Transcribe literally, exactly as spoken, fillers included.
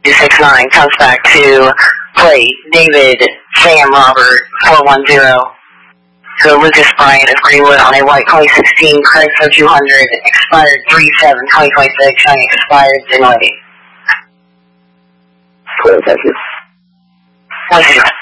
two six nine comes back to play David Sam Robert four one zero. So Lucas Bryant of Greenwood on a white twenty sixteen Chrysler two hundred, expired three seven twenty twenty-six, showing expired Dinwiddie. Clear, thank you. one zero.